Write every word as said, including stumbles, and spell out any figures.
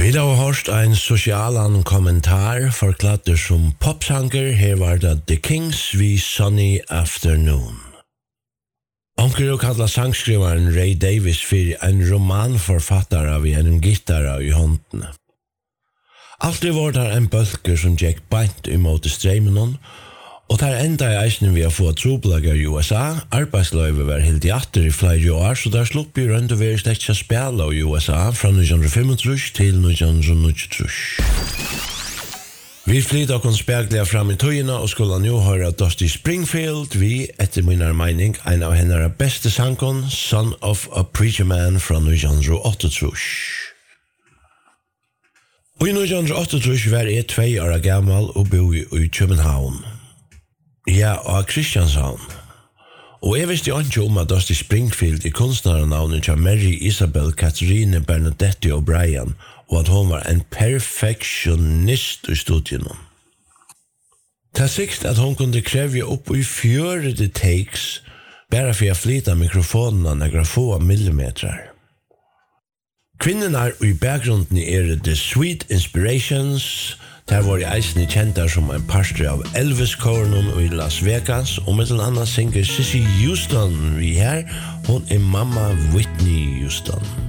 Vi har hørt en sosialan kommentar forklatt som popsanger. Her var det The Kings vi Sunny Afternoon. Onkel og kallar sangskrivaren Ray Davis for en romanforfattare av en gitarra i hånden. Alltid var det en bølger som gikk beint imot streimen, og der enda i eisen vi har fått trobelager i U S A. Arbeidsløyve var helt i atter i flere år, så der slupp vi rundt og være slett ikke spela i U S A fra nitton fem til nitton nitti. Vi flytta oss speglige fram i tøyene og skulle nå høre Dusty Springfield, vi, etter min mening, en av henne beste sankon, Son of a Preacher Man fra nitton åtti. Og i nitton åtti var jeg tvei år gammal og bo i København. Ja, og Kristianshavn. Og jeg visste jo ikke om at Dusty Springfield i kunstnernavnet til Mary Isabel Catherine Bernadette O'Brien, og at hun var en perfektionist i studien. Det er sikkert at hun kunne kreve opp i fjørede takes, bare for å flytte mikrofonene noen få millimeter. Kvinnerne i bakgrunden er The Sweet Inspirations. Der var jeg eisen kjent der som en pastor av Elvis-kåren i Las Vegas, og med en annen synger Sissy Houston vi her. Hun er mamma Whitney Houston.